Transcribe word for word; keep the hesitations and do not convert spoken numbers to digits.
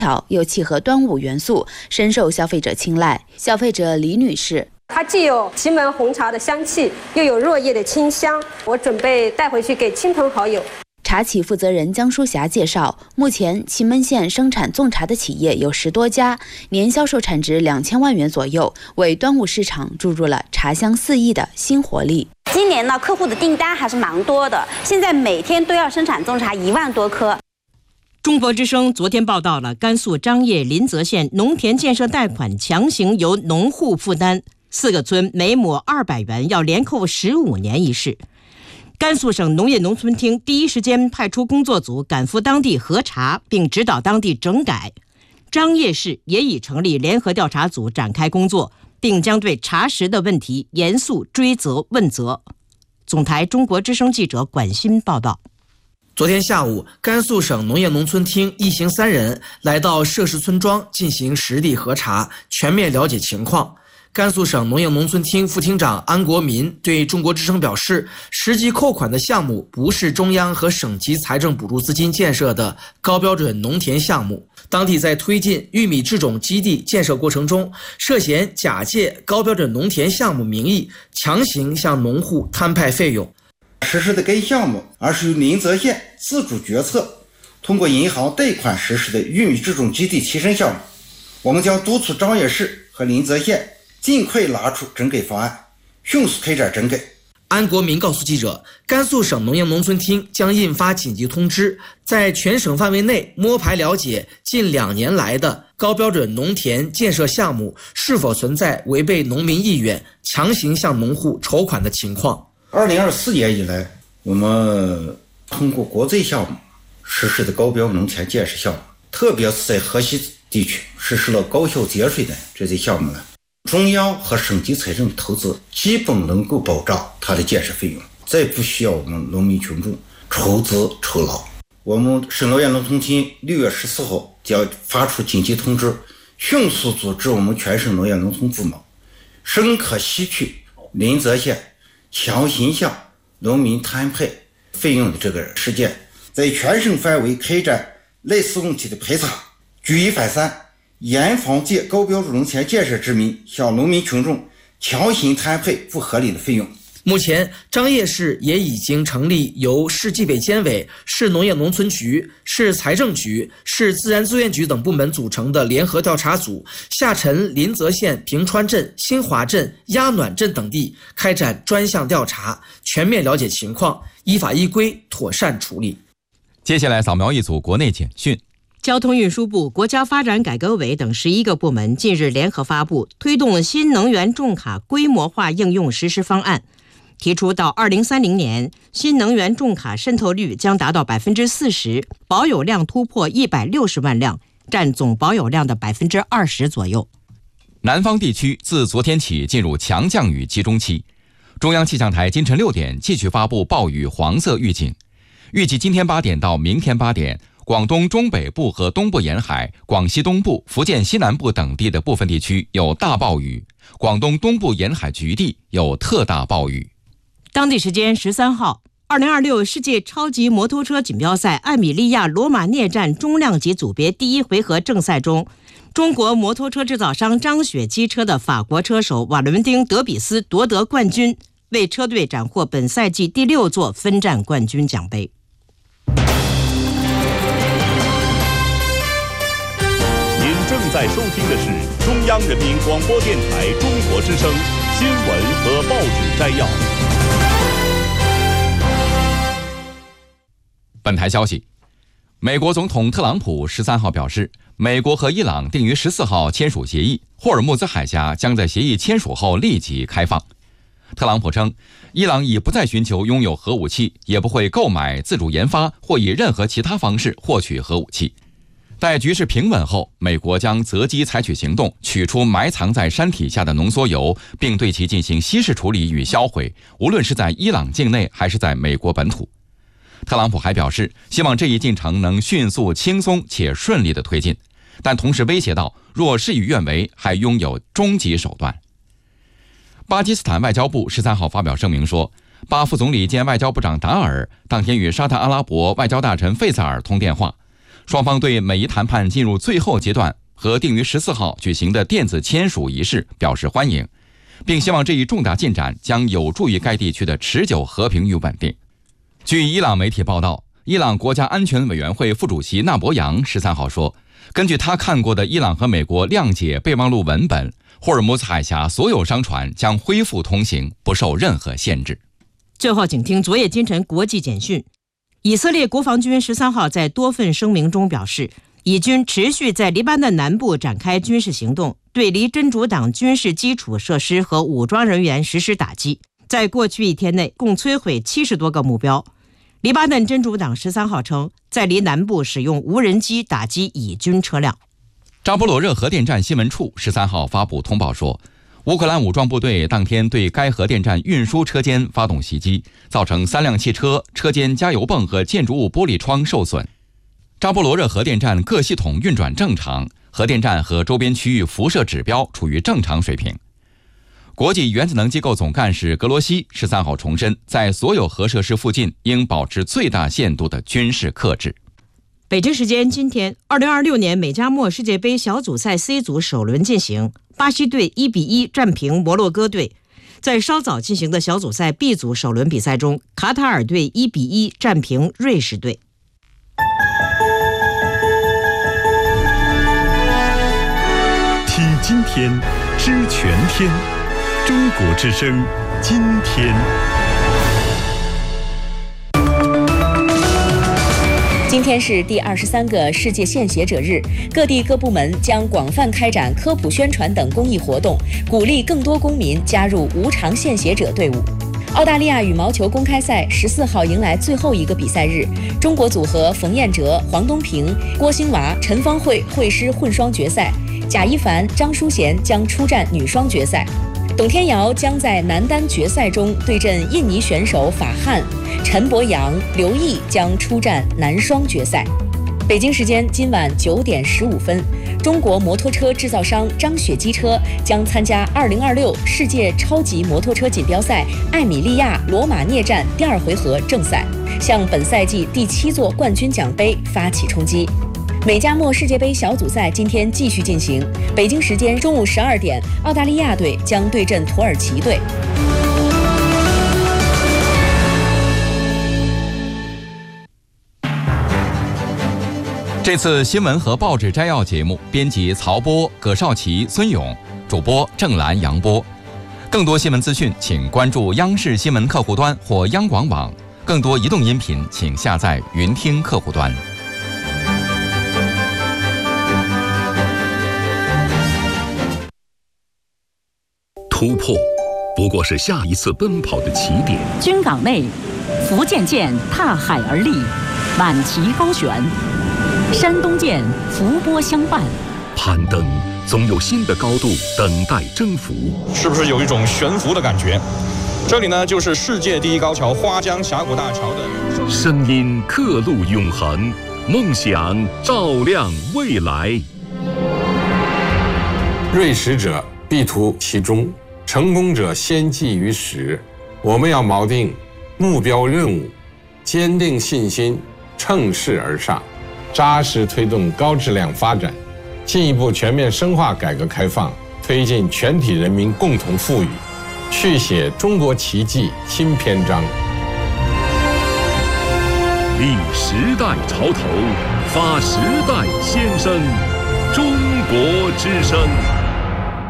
又契合端午元素，深受消费者青睐。消费者李女士， 它既有祁门红茶的香气，又有落叶的清香，我准备带回去给亲朋好友。 茶企负责人江淑霞介绍，目前祁门县生产粽茶的企业有十多家，年销售产值两千万元左右，为端午市场注入了茶香四溢的新活力。 今年呢，客户的订单还是蛮多的，现在每天都要生产粽茶一万多颗。 中国之声昨天报道了甘肃张掖临泽县农田建设贷款强行由农户负担，四个村每亩二百元要连扣十五年一事。甘肃省农业农村厅第一时间派出工作组赶赴当地核查，并指导当地整改。张掖市也已成立联合调查组展开工作，并将对查实的问题严肃追责问责。总台中国之声记者管欣报道。 昨天下午，甘肃省农业农村厅一行三人来到涉事村庄进行实地核查，全面了解情况。甘肃省农业农村厅副厅长安国民对中国之声表示，实际扣款的项目不是中央和省级财政补助资金建设的高标准农田项目，当地在推进玉米制种基地建设过程中，涉嫌假借高标准农田项目名义，强行向农户摊派费用。 实施的该项目，而是由临泽县自主决策，通过银行贷款实施的玉米制种基地提升项目。我们将督促张掖市和临泽县尽快拿出整改方案，迅速开展整改。 安国民告诉记者，甘肃省农业农村厅将印发紧急通知，在全省范围内摸排了解近两年来的高标准农田建设项目是否存在违背农民意愿、强行向农户筹款的情况。 二零二四年以来，我们通过国债项目实施的高标农田建设项目，特别是在河西地区实施了高效节水的这些项目呢，中央和省级财政投资基本能够保障它的建设费用，再不需要我们农民群众筹资筹劳。我们省农业农村厅六月十四号将发出紧急通知，迅速组织我们全省农业农村部门深刻吸取临泽县强行向农民摊派费用的这个事件，在全省范围开展类似问题的排查，举一反三，严防借高标准农田建设之名向农民群众强行摊派不合理的费用。 目前，张掖市也已经成立由市纪委监委、市农业农村局、市财政局、市自然资源局等部门组成的联合调查组，下沉临泽县平川镇、新华镇、鸭暖镇等地，开展专项调查，全面了解情况，依法依规妥善处理。 接下来扫描一组国内简讯。 交通运输部、国家发展改革委等十一个部门近日联合发布推动新能源重卡规模化应用实施方案，提出到二零三零年，新能源重卡渗透率将达到百分之四十，保有量突破一百六十万辆，占总保有量的百分之二十左右。 南方地区自昨天起进入强降雨集中期，中央气象台今晨六点继续发布暴雨黄色预警，预计今天八点到明天八点，广东中北部和东部沿海、广西东部、福建西南部等地的部分地区有大暴雨，广东东部沿海局地有特大暴雨。 当地时间十三号，二零二六世界超级摩托车锦标赛艾米利亚罗马涅站中量级组别第一回合正赛中，中国摩托车制造商张雪机车的法国车手瓦伦丁·德比斯夺得冠军，为车队斩获本赛季第六座分站冠军奖杯。 您正在收听的是中央人民广播电台中国之声新闻和报纸摘要。 本台消息，美国总统特朗普十三号表示，美国和伊朗定于十四号签署协议，霍尔木兹海峡将在协议签署后立即开放。特朗普称，伊朗已不再寻求拥有核武器，也不会购买、自主研发或以任何其他方式获取核武器。待局势平稳后，美国将择机采取行动，取出埋藏在山体下的浓缩铀，并对其进行稀释处理与销毁，无论是在伊朗境内还是在美国本土。特朗普还表示，希望这一进程能迅速、轻松且顺利地推进，但同时威胁到，若事与愿违，还拥有终极手段。巴基斯坦外交部十三号发表声明说，巴副总理兼外交部长达尔当天与沙特阿拉伯外交大臣费萨尔通电话， 双方对美伊谈判进入最后阶段和定于十四号举行的电子签署仪式表示欢迎，并希望这一重大进展将有助于该地区的持久和平与稳定。据伊朗媒体报道，伊朗国家安全委员会副主席纳博扬十三号说，根据他看过的伊朗和美国谅解备忘录文本，霍尔木兹海峡所有商船将恢复通行，不受任何限制。 最后，请听昨夜今晨国际简讯。以色列国防军十三号在多份声明中表示，以军持续在黎巴嫩南部展开军事行动，对离真主党军事基础设施和武装人员实施打击。在过去一天内，共摧毁七十多个目标。黎巴嫩真主党十三号称，在离南部使用无人机打击以军车辆。 扎波罗热核电站新闻处十三号发布通报说，乌克兰武装部队当天对该核电站运输车间发动袭击，造成三辆汽车、车间加油泵和建筑物玻璃窗受损。扎波罗热核电站各系统运转正常，核电站和周边区域辐射指标处于正常水平。国际原子能机构总干事格罗西十三号重申，在所有核设施附近应保持最大限度的军事克制。 北京时间今天，二零二六年美加墨世界杯小组赛 C 组首轮进行，巴西队一比一战平摩洛哥队。在稍早进行的小组赛 B 组首轮比赛中，卡塔尔队一比一战平瑞士队。 听今天，知全天，中国之声，今天。 今天是第二十三个世界献血者日，各地各部门将广泛开展科普宣传等公益活动，鼓励更多公民加入无偿献血者队伍。澳大利亚羽毛球公开赛十四号迎来最后一个比赛日，中国组合冯彦哲、黄东萍、郭兴娃、陈芳慧会师混双决赛，贾一凡、张淑娴将出战女双决赛。董天瑶将在男单决赛中对阵印尼选手法汉，陈博洋、刘毅将出战男双决赛。北京时间今晚九点十五分，中国摩托车制造商张雪机车将参加二零二六世界超级摩托车锦标赛艾米利亚罗马涅站第二回合正赛，向本赛季第七座冠军奖杯发起冲击。美加墨世界杯小组赛今天继续进行，北京时间中午十二点，澳大利亚队将对阵土耳其队。 这次新闻和报纸摘要节目，编辑曹波、葛少奇、孙勇，主播郑兰、杨波。更多新闻资讯，请关注央视新闻客户端或央广网。更多移动音频，请下载云听客户端。 突破不过是下一次奔跑的起点。 军港内，福建舰踏海而立，满旗高悬；山东舰伏波相伴。 攀登总有新的高度等待征服， 是不是有一种悬浮的感觉？这里呢，就是世界第一高桥花江峡谷大桥的声音，刻录永恒，梦想照亮未来。 锐识者必图其中，成功者先记于始。我们要锚定目标任务，坚定信心，乘势而上，扎实推动高质量发展，进一步全面深化改革开放，推进全体人民共同富裕，续写中国奇迹新篇章。 立时代潮头，发时代先声，中国之声。